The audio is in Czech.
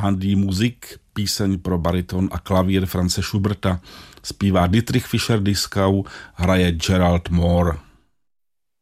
Handy Musik, píseň pro bariton a klavír France Schuberta, zpívá Dietrich Fischer-Dieskau, hraje Gerald Moore.